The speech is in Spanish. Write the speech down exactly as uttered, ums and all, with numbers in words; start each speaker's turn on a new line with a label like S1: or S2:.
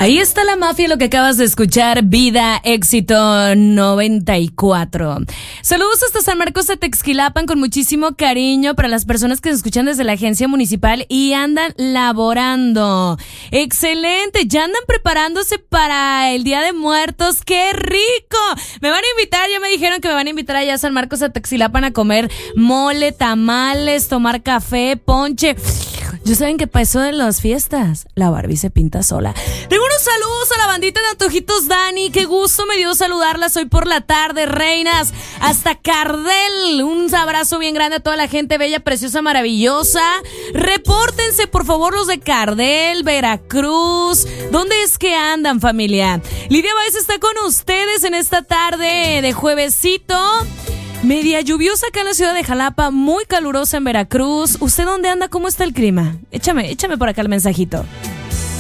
S1: Ahí está la mafia, lo que acabas de escuchar, Vida Éxito noventa y cuatro. Saludos hasta San Marcos de Texquilapan con muchísimo cariño para las personas que nos escuchan desde la agencia municipal y andan laborando. Excelente, ya andan preparándose para el Día de Muertos. ¡Qué rico! Me van a invitar, ya me dijeron que me van a invitar allá a San Marcos de Texquilapan a comer mole, tamales, tomar café, ponche. ¿Ya saben qué pasó de las fiestas? La Barbie se pinta sola. Tengo unos saludos a la bandita de Antojitos Dani. Qué gusto me dio saludarlas hoy por la tarde, reinas. Hasta Cardel. Un abrazo bien grande a toda la gente bella, preciosa, maravillosa. Repórtense, por favor, los de Cardel, Veracruz. ¿Dónde es que andan, familia? Lidia Báez está con ustedes en esta tarde de juevesito. Media lluviosa acá en la ciudad de Jalapa, muy calurosa en Veracruz. ¿Usted dónde anda? ¿Cómo está el clima? Échame, échame por acá el mensajito.